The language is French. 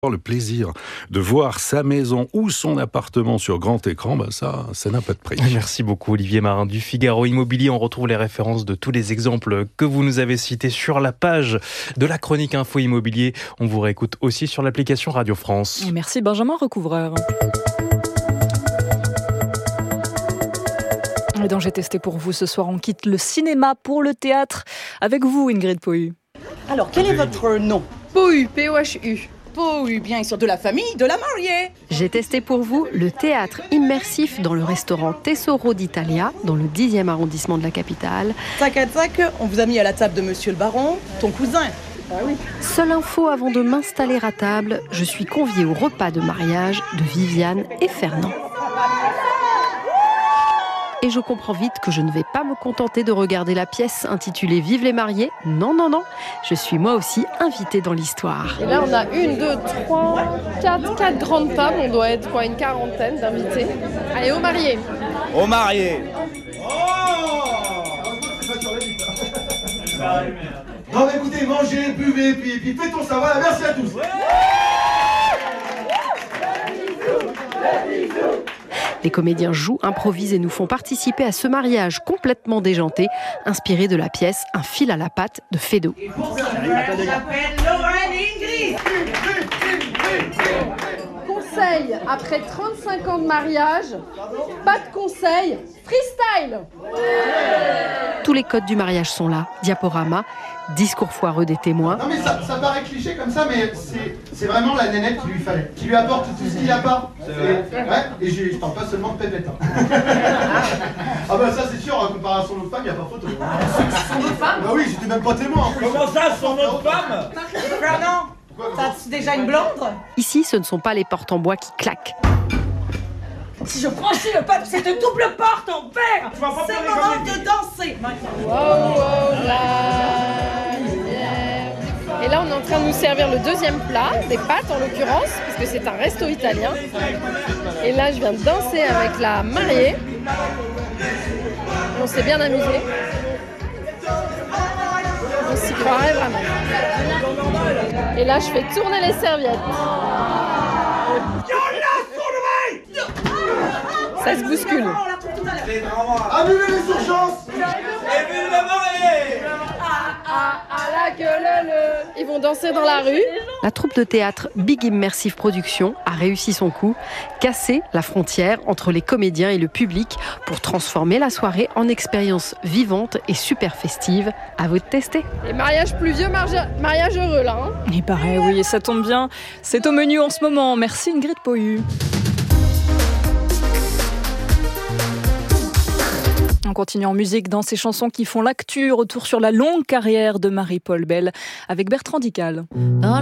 Le plaisir de voir sa maison ou son appartement sur grand écran, ça n'a pas de prix. Merci beaucoup Olivier Marin du Figaro Immobilier. On retrouve les références de tous les exemples que vous nous avez cités sur la page de la chronique Info Immobilier. On vous réécoute aussi sur l'application Radio France. Et merci Benjamin Recouvreur. Et donc j'ai testé pour vous ce soir, on quitte le cinéma pour le théâtre avec vous Ingrid Pohu. Alors quel est votre nom? Pohu, P-O-H-U. Pohu, bien sûr, de la famille de la mariée. J'ai testé pour vous le théâtre immersif dans le restaurant Tesoro d'Italia, dans le 10e arrondissement de la capitale. Tac à tac, on vous a mis à la table de monsieur le baron, ton cousin. Ah oui. Seule info avant de m'installer à table, je suis conviée au repas de mariage de Viviane et Fernand. Et je comprends vite que je ne vais pas me contenter de regarder la pièce intitulée « Vive les mariés ». Non, non, non, je suis moi aussi invitée dans l'histoire. Et là, on a 1, 2, 3, 4 grandes tables. On doit être une quarantaine d'invités. Allez, aux mariés. Aux mariés. Non mais écoutez, mangez, buvez, puis fêtons ça, voilà, merci à tous. Les comédiens jouent, improvisent et nous font participer à ce mariage complètement déjanté, inspiré de la pièce Un fil à la patte de Feydeau. Conseil, après 35 ans de mariage, pas de conseil, freestyle. Tous les codes du mariage sont là, diaporama, discours foireux des témoins. Non mais ça paraît cliché comme ça, mais c'est vraiment la nénette qu'il lui fallait. Qui lui apporte tout ce qu'il n'a pas. Ouais, et je parle pas seulement de pépette. Ah bah ça c'est sûr, en comparaison à son autre femme, il n'y a pas photo. Son autre femme? Bah oui, j'étais même pas témoin en plus. Comment ça, son autre femme? Fernand, t'as déjà une blonde? Ici, ce ne sont pas les portes en bois qui claquent. Si je franchis le pas de cette double porte en verre, c'est le moment de danser. Et là, on est en train de nous servir le deuxième plat, des pâtes en l'occurrence, puisque c'est un resto italien. Et là, je viens de danser avec la mariée. On s'est bien amusé. On s'y croirait vraiment. Et là, je fais tourner les serviettes. Ça se bouscule. Annulez les urgences. Et vive la mariée. Ils vont danser dans la rue. La troupe de théâtre Big Immersive Productions a réussi son coup, casser la frontière entre les comédiens et le public pour transformer la soirée en expérience vivante et super festive. À vous de tester. Et mariage pluvieux, mariage heureux là. Il paraît, oui, et ça tombe bien. C'est au menu en ce moment. Merci Ingrid Pohu. On continue en musique dans ces chansons qui font l'actu. Retour sur la longue carrière de Marie-Paul Bell avec Bertrand Dical.